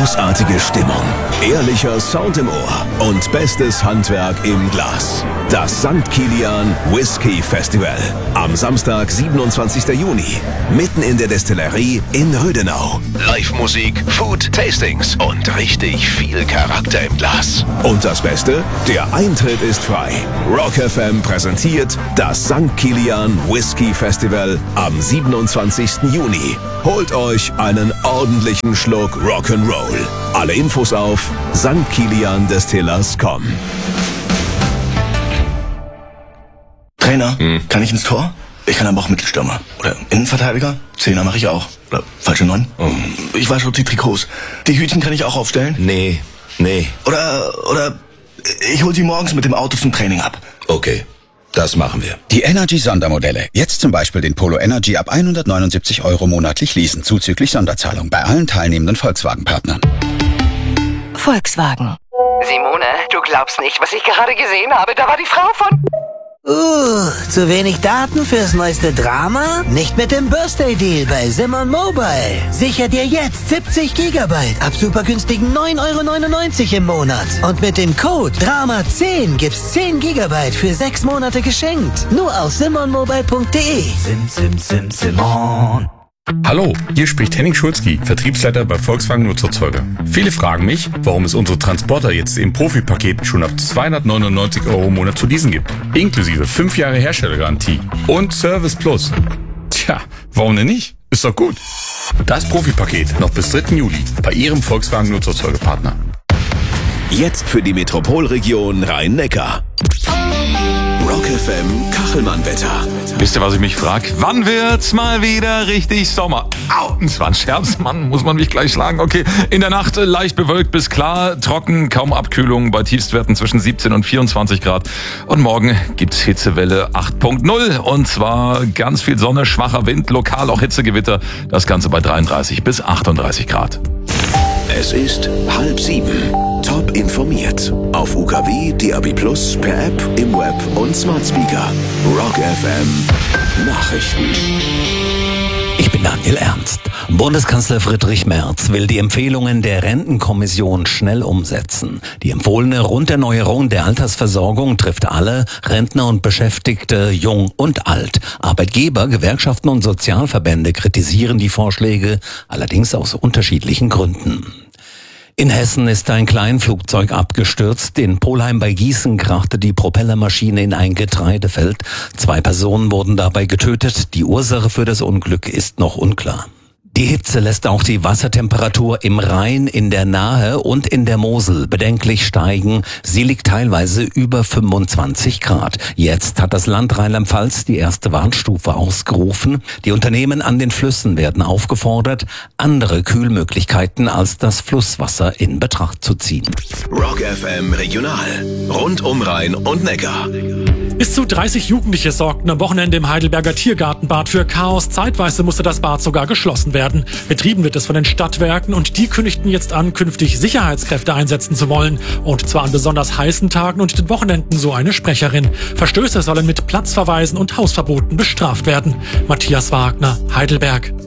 Großartige Stimmung, ehrlicher Sound im Ohr und bestes Handwerk im Glas. Das St. Kilian Whisky Festival. Am Samstag, 27. Juni. Mitten in der Destillerie in Rödenau. Live-Musik, Food, Tastings und richtig viel Charakter im Glas. Und das Beste? Der Eintritt ist frei. Rock FM präsentiert das St. Kilian Whisky Festival am 27. Juni. Holt euch einen ordentlichen Schluck Rock'n'Roll. Alle Infos auf stkiliandestillers.com. Trainer, kann ich ins Tor? Ich kann aber auch Mittelstürmer. Oder Innenverteidiger? Zehner mache ich auch. Oder falsche 9? Ich wasche die Trikots. Die Hütchen kann ich auch aufstellen? Nee. Oder ich hol sie morgens mit dem Auto zum Training ab. Okay, das machen wir. Die Energy-Sondermodelle. Jetzt zum Beispiel den Polo Energy ab 179 € monatlich leasen, zuzüglich Sonderzahlung bei allen teilnehmenden Volkswagen-Partnern. Volkswagen. Simone, du glaubst nicht, was ich gerade gesehen habe. Da war die Frau von... Zu wenig Daten fürs neueste Drama? Nicht mit dem Birthday-Deal bei Simon Mobile. Sicher dir jetzt 70 GB ab super günstigen 9,99 € im Monat. Und mit dem Code DRAMA10 gibt's 10 GB für 6 Monate geschenkt. Nur auf simonmobile.de. Simon. Hallo, hier spricht Henning Schulzki, Vertriebsleiter bei Volkswagen Nutzerzeuger. Viele fragen mich, warum es unsere Transporter jetzt im Profipaket schon ab 299 € im Monat zu leasen gibt. Inklusive 5 Jahre Herstellergarantie und Service Plus. Tja, warum denn nicht? Ist doch gut. Das Profipaket noch bis 3. Juli bei Ihrem Volkswagen Nutzerzeugerpartner. Jetzt für die Metropolregion Rhein-Neckar. Rock FM Kachelmann-Wetter. Wisst ihr, was ich mich frage? Wann wird's mal wieder richtig Sommer? Au, das war ein Scherz, Mann, muss man mich gleich schlagen. Okay, in der Nacht leicht bewölkt bis klar, trocken, kaum Abkühlung bei Tiefstwerten zwischen 17 und 24 Grad. Und morgen gibt's Hitzewelle 8.0 und zwar ganz viel Sonne, schwacher Wind, lokal auch Hitzegewitter. Das Ganze bei 33 bis 38 Grad. Es ist 6:30. Top informiert. Auf UKW, DAB+, per App, im Web und Smart Speaker. Rock FM Nachrichten. Ich bin Daniel Ernst. Bundeskanzler Friedrich Merz will die Empfehlungen der Rentenkommission schnell umsetzen. Die empfohlene Runderneuerung der Altersversorgung trifft alle, Rentner und Beschäftigte, jung und alt. Arbeitgeber, Gewerkschaften und Sozialverbände kritisieren die Vorschläge, allerdings aus unterschiedlichen Gründen. In Hessen ist ein Kleinflugzeug abgestürzt. In Polheim bei Gießen krachte die Propellermaschine in ein Getreidefeld. 2 Personen wurden dabei getötet. Die Ursache für das Unglück ist noch unklar. Die Hitze lässt auch die Wassertemperatur im Rhein, in der Nahe und in der Mosel bedenklich steigen. Sie liegt teilweise über 25 Grad. Jetzt hat das Land Rheinland-Pfalz die erste Warnstufe ausgerufen. Die Unternehmen an den Flüssen werden aufgefordert, andere Kühlmöglichkeiten als das Flusswasser in Betracht zu ziehen. Rock FM Regional. Rund um Rhein und Neckar. Bis zu 30 Jugendliche sorgten am Wochenende im Heidelberger Tiergartenbad für Chaos. Zeitweise musste das Bad sogar geschlossen werden. Betrieben wird es von den Stadtwerken und die kündigten jetzt an, künftig Sicherheitskräfte einsetzen zu wollen. Und zwar an besonders heißen Tagen und den Wochenenden, so eine Sprecherin. Verstöße sollen mit Platzverweisen und Hausverboten bestraft werden. Matthias Wagner, Heidelberg.